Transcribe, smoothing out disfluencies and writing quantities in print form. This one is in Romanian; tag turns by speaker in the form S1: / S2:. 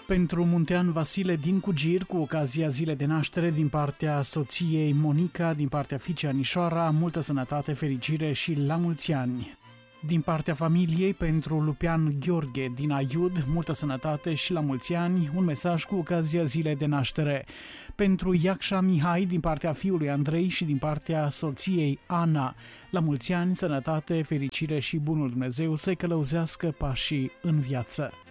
S1: Pentru Muntean Vasile din Cugir, cu ocazia zilei de naștere din partea soției Monica, din partea fiicei Anișoara, multă sănătate, fericire și la mulți ani. Din partea familiei, pentru Lupian Gheorghe din Aiud, multă sănătate și la mulți ani, un mesaj cu ocazia zilei de naștere. Pentru Iacșa Mihai, din partea fiului Andrei și din partea soției Ana, la mulți ani, sănătate, fericire și bunul Dumnezeu să-i călăuzească pașii în viață.